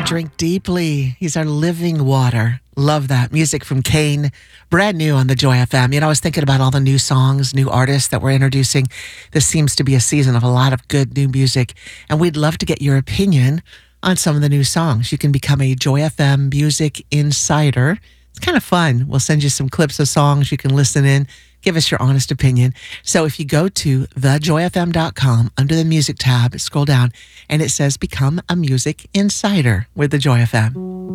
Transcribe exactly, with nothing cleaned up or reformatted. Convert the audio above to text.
Drink deeply. He's our living water. Love that. Music from Kane, brand new on the Joy F M. You know, I was thinking about all the new songs, new artists that we're introducing. This seems to be a season of a lot of good new music, and we'd love to get your opinion on some of the new songs. You can become a Joy F M Music Insider. It's kind of fun. We'll send you some clips of songs you can listen in. Give us your honest opinion. So if you go to the joy f m dot com, under the music tab, scroll down, and it says Become a Music Insider with the Joy F M.